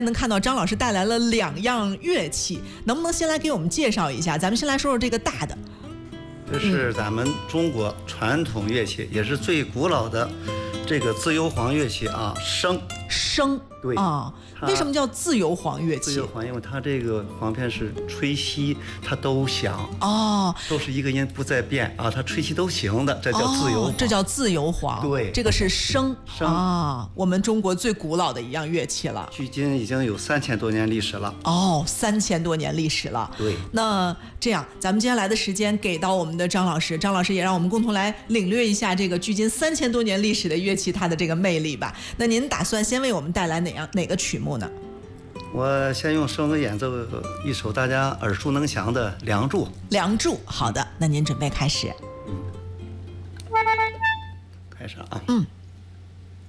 能看到张老师带来了2样乐器，能不能先来给我们介绍一下？咱们先来说说这个大的。 这是咱们中国传统乐器，也是最古老的这个自由簧乐器啊， 笙。 对啊，为什么叫自由簧乐器？ 自由簧，因为它这个簧片是吹吸，它都响哦， 都是一个音不再变啊，它吹吸都行的，这叫自由簧。 这叫自由簧。 对， 这个是笙啊， 我们中国最古老的一样乐器了， 距今已经有3000多年历史了。 哦，3000多年历史了。 对， 那这样，咱们接下来的时间给到我们的张老师，张老师也让我们共同来领略一下这个距今3000多年历史的乐器它的这个魅力吧。那您打算先为我们带来哪个曲目呢？ 我先用笙子演奏一首大家耳熟能详的《梁祝》。 梁祝，好的，那您准备开始。 开始啊。